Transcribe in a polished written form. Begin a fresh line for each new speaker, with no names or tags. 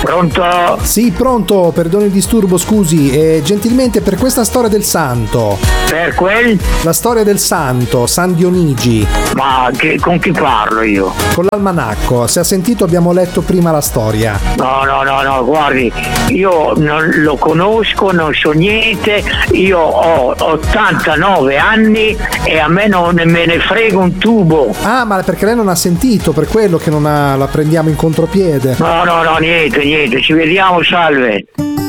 Pronto?
Sì, pronto, perdoni il disturbo, scusi, gentilmente per questa storia del santo.
Per quel?
La storia del santo, San Dionigi.
Ma con chi parlo io?
Con l'almanacco, se ha sentito abbiamo letto prima la storia.
No, guardi, io non lo conosco, non so niente, io ho 89 anni e a me non me ne frega un tubo.
Ah, ma perché lei non ha sentito, per quello che non la prendiamo in contropiede.
No, niente, ci vediamo, salve.